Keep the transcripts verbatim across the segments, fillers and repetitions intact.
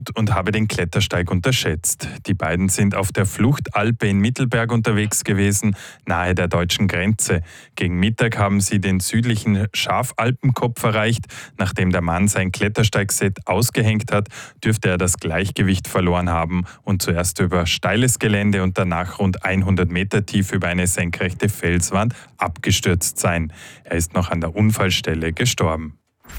und habe den Klettersteig unterschätzt. Die beiden sind auf der Fluchtalpe in Mittelberg unterwegs gewesen, nahe der deutschen Grenze. Gegen Mittag haben sie den südlichen Schafalpenkopf erreicht. Nachdem der Mann sein Klettersteigset ausgehängt hat, dürfte er das Gleichgewicht verloren haben und zuerst über steiles Gelände und danach rund hundert Meter tief über eine senkrechte Felswand abgestürzt sein. Er ist noch an der Unfallstelle gestorben.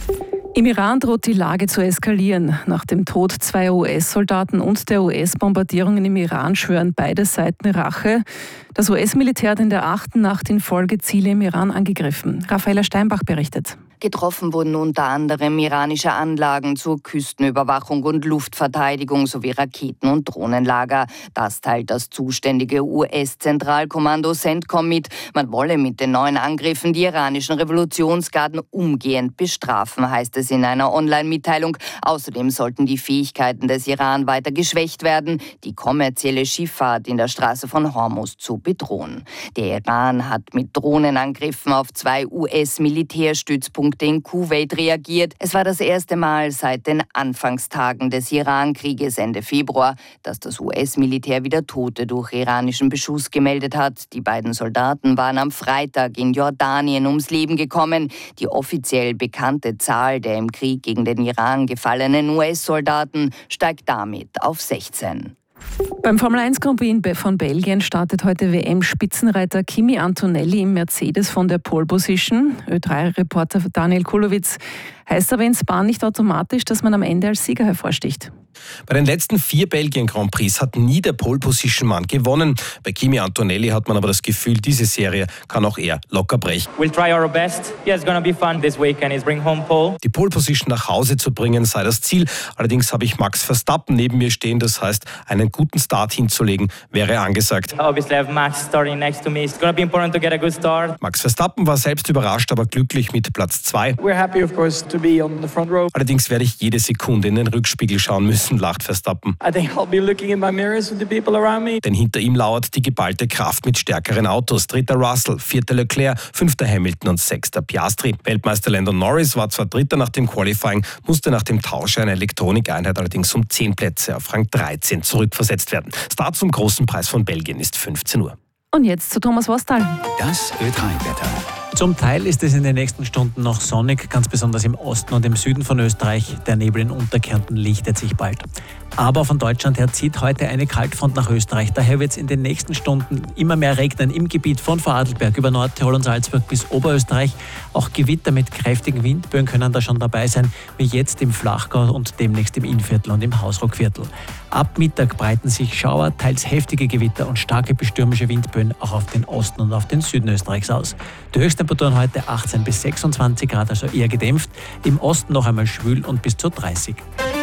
Im Iran droht die Lage zu eskalieren. Nach dem Tod zweier U S-Soldaten und der U S-Bombardierungen im Iran schwören beide Seiten Rache. Das U S-Militär hat in der achten Nacht in Folge Ziele im Iran angegriffen. Raffaella Steinbach berichtet. Getroffen wurden unter anderem iranische Anlagen zur Küstenüberwachung und Luftverteidigung sowie Raketen- und Drohnenlager. Das teilt das zuständige U S-Zentralkommando CENTCOM mit. Man wolle mit den neuen Angriffen die iranischen Revolutionsgarden umgehend bestrafen, heißt es in einer Online-Mitteilung. Außerdem sollten die Fähigkeiten des Iran weiter geschwächt werden, die kommerzielle Schifffahrt in der Straße von Hormuz zu bedrohen. Der Iran hat mit Drohnenangriffen auf zwei U S-Militärstützpunkte in Kuwait reagiert. Es war das erste Mal seit den Anfangstagen des Iran-Krieges Ende Februar, dass das U S-Militär wieder Tote durch iranischen Beschuss gemeldet hat. Die beiden Soldaten waren am Freitag in Jordanien ums Leben gekommen. Die offiziell bekannte Zahl der im Krieg gegen den Iran gefallenen U S-Soldaten steigt damit auf sechzehn. Beim Formel eins Grand Prix von Belgien startet heute W M-Spitzenreiter Kimi Antonelli im Mercedes von der Pole Position. Ö drei Reporter Daniel Kulowitz. Heißt aber in Spa nicht automatisch, dass man am Ende als Sieger hervorsticht. Bei den letzten vier Belgien-Grand Prix hat nie der Pole-Position-Mann gewonnen. Bei Kimi Antonelli hat man aber das Gefühl, diese Serie kann auch er locker brechen. We'll try our best. Yeah, it's gonna be fun this weekend. Is bring home pole. Die Pole-Position nach Hause zu bringen sei das Ziel. Allerdings habe ich Max Verstappen neben mir stehen. Das heißt, einen guten Start hinzulegen wäre angesagt. Obviously, I have Max starting next to me. It's gonna be important to get a good start. Max Verstappen war selbst überrascht, aber glücklich mit Platz zwei. We're happy, of course, to be on the front row. Allerdings werde ich jede Sekunde in den Rückspiegel schauen müssen, lacht Verstappen. I think I'll be looking in my mirrors with the people around me. Denn hinter ihm lauert die geballte Kraft mit stärkeren Autos. Dritter Russell, vierter Leclerc, fünfter Hamilton und sechster Piastri. Weltmeister Lando Norris war zwar Dritter nach dem Qualifying, musste nach dem Tausch einer Elektronikeinheit allerdings um zehn Plätze auf Rang dreizehn zurückversetzt werden. Start zum großen Preis von Belgien ist fünfzehn Uhr. Und jetzt zu Thomas Wostal. Das Ö drei Wetter. Zum Teil ist es in den nächsten Stunden noch sonnig, ganz besonders im Osten und im Süden von Österreich. Der Nebel in Unterkärnten lichtet sich bald. Aber von Deutschland her zieht heute eine Kaltfront nach Österreich. Daher wird es in den nächsten Stunden immer mehr regnen im Gebiet von Vorarlberg über Nordtirol und Salzburg bis Oberösterreich. Auch Gewitter mit kräftigen Windböen können da schon dabei sein, wie jetzt im Flachgau und demnächst im Innviertel und im Hausruckviertel. Ab Mittag breiten sich Schauer, teils heftige Gewitter und starke bestürmische Windböen auch auf den Osten und auf den Süden Österreichs aus. Die Höchsttemperaturen heute achtzehn bis sechsundzwanzig Grad, also eher gedämpft. Im Osten noch einmal schwül und bis zu dreißig.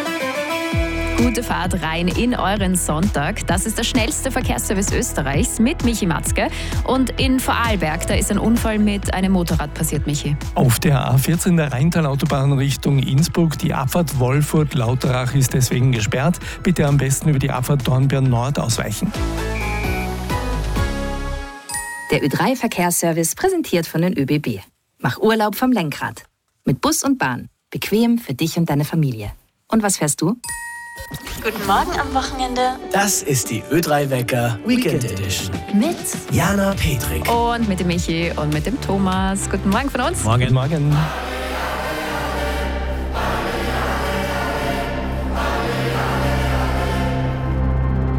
Gute Fahrt rein in euren Sonntag. Das ist der schnellste Verkehrsservice Österreichs mit Michi Matzke. Und in Vorarlberg, da ist ein Unfall mit einem Motorrad passiert, Michi. Auf der A vierzehn der Rheintalautobahn Richtung Innsbruck, die Abfahrt Wolfurt-Lauterach ist deswegen gesperrt. Bitte am besten über die Abfahrt Dornbirn Nord ausweichen. Der Ö drei Verkehrsservice präsentiert von den ÖBB. Mach Urlaub vom Lenkrad. Mit Bus und Bahn. Bequem für dich und deine Familie. Und was fährst du? Guten Morgen am Wochenende. Das ist die Ö drei Wecker Weekend Edition. Mit Jana Petrik. Und mit dem Michi und mit dem Thomas. Guten Morgen von uns. Morgen. Morgen.